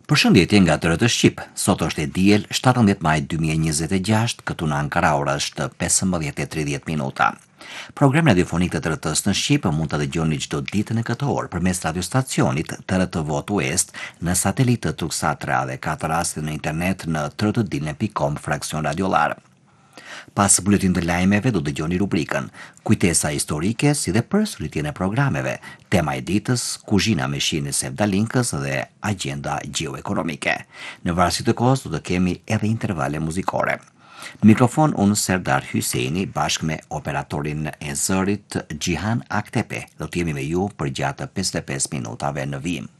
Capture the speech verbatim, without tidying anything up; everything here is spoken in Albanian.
Përshëndetje nga të rëtë Shqip. Sot është e diel shtatëmbëdhjetë maj dy mijë e njëzet e gjashtë, këtu në Ankara ora është pesëmbëdhjetë e tridhjetë minuta. Program radiofonik të të rëtës në Shqip mund të dëgjoni çdo ditë në këtë orë përmes radiostacionit të rëtë Vot West në satelit të Turksat tre dhe katër raste në internet në të rëtë dilne pikë com fraksion radiolar. Pas buletin të lajmeve do dëgjoni rubrikën Kujtesa historike si dhe përsëritjen e programeve, tema e ditës, kuzhina me shijen e Sevdalinkës dhe agjenda gjeoekonomike. Në varësi të kohës do të kemi edhe intervale muzikore. Në mikrofon unë Serdar Hyseini bashkë me operatorin e zërit Gjihan Aktepe. Do të jemi me ju për gjatë pesëdhjetë e pesë minutave në vijim.